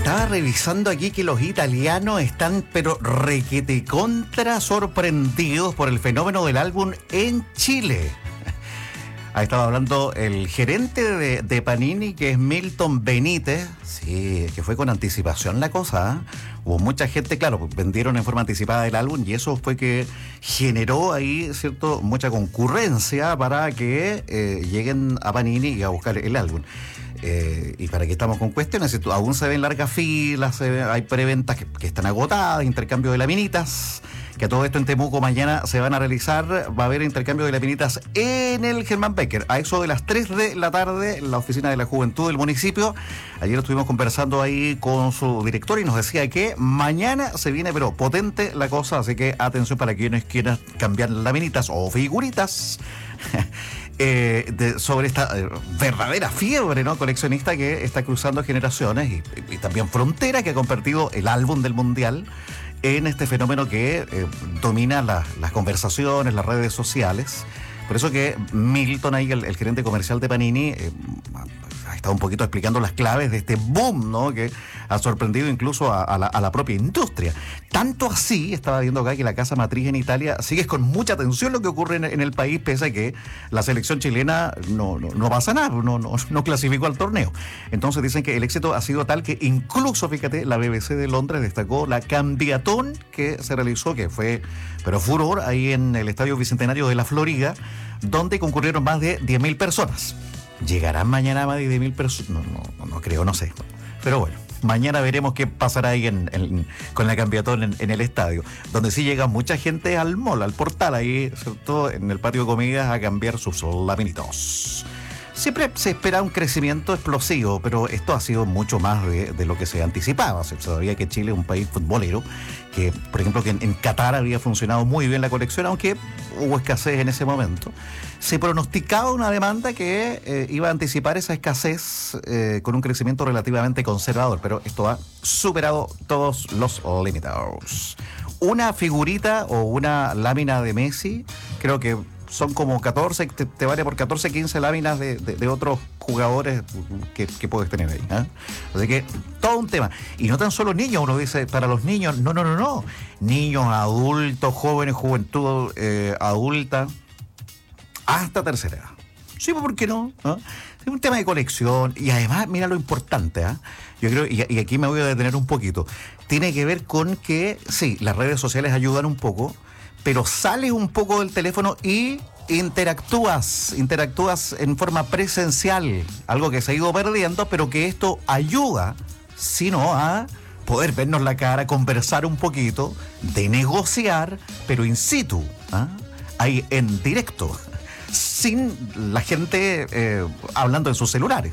Estaba revisando aquí que los italianos están pero requete contra sorprendidos por el fenómeno del álbum en Chile. Ha estado hablando el gerente de Panini, que es Milton Benítez. Sí, que fue con anticipación la cosa, ¿eh? Hubo mucha gente, claro, vendieron en forma anticipada el álbum y eso fue que generó ahí, ¿cierto?, mucha concurrencia para que lleguen a Panini y a buscar el álbum. Y para que estamos con cuestiones, aún se ven largas filas, hay preventas que están agotadas, intercambio de laminitas, que a todo esto en Temuco mañana se van a realizar, va a haber intercambio de laminitas en el Germán Becker, a eso de las 3 de la tarde, en la oficina de la juventud del municipio. Ayer estuvimos conversando ahí con su director y nos decía que mañana se viene pero potente la cosa, así que atención para quienes quieran cambiar laminitas o figuritas. Sobre esta verdadera fiebre, ¿no?, coleccionista que está cruzando generaciones y también fronteras, que ha convertido el álbum del mundial en este fenómeno que domina las conversaciones, las redes sociales. Por eso que Milton, ahí, el gerente comercial de Panini, ha estado un poquito explicando las claves de este boom, ¿no?, que ha sorprendido incluso a la propia industria. Tanto así, estaba viendo acá que la casa matriz en Italia sigue con mucha atención lo que ocurre en el país, pese a que la selección chilena no pasa nada, no clasificó al torneo. Entonces dicen que el éxito ha sido tal que incluso, fíjate, la BBC de Londres destacó la cambiatón que se realizó, que fue pero furor ahí en el Estadio Bicentenario de la Florida, donde concurrieron más de 10.000 personas. ¿Llegarán mañana más de 10.000 personas? No creo, no sé. Pero bueno, mañana veremos qué pasará ahí con la cambiatón en el estadio, donde sí llega mucha gente al mall, al portal, ahí, ¿cierto?, en el patio de comidas a cambiar sus laminitos. Siempre se espera un crecimiento explosivo, pero esto ha sido mucho más de lo que se anticipaba. Se sabía que Chile es un país futbolero, que por ejemplo que en Qatar había funcionado muy bien la colección, aunque hubo escasez en ese momento. Se pronosticaba una demanda que iba a anticipar esa escasez con un crecimiento relativamente conservador, pero esto ha superado todos los límites. Una figurita o una lámina de Messi, creo que son como 14, te vale por 14, 15 láminas de otros jugadores que puedes tener ahí, ¿eh? Así que todo un tema. Y no tan solo niños, uno dice, para los niños, no. Niños, adultos, jóvenes, juventud adulta, hasta tercera edad. Sí, ¿por qué no? ¿Ah? Es un tema de colección y además, mira lo importante, ¿eh? Yo creo, y aquí me voy a detener un poquito, tiene que ver con que, sí, las redes sociales ayudan un poco, pero sales un poco del teléfono y interactúas en forma presencial, algo que se ha ido perdiendo, pero que esto ayuda, si no, a poder vernos la cara, conversar un poquito, de negociar, pero in situ, ¿eh?, ahí en directo, sin la gente hablando en sus celulares.